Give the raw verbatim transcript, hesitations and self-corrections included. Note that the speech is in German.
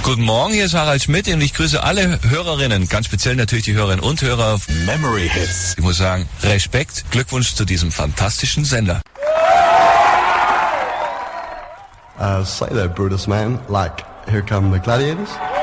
Guten Morgen, hier ist Harald Schmidt und ich grüße alle Hörerinnen, ganz speziell natürlich die Hörerinnen und Hörer auf Memory Hits. Ich muss sagen, Respekt, Glückwunsch zu diesem fantastischen Sender. Uh, say that, Brutus, man. Like, here come the gladiators.